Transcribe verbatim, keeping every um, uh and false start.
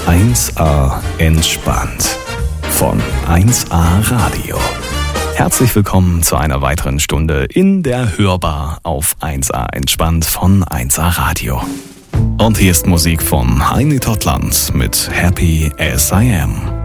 eins a entspannt von eins a Radio. Herzlich willkommen zu einer weiteren Stunde in der Hörbar auf eins a entspannt von eins a Radio. Und hier ist Musik von Heini Tottland mit Happy As I Am.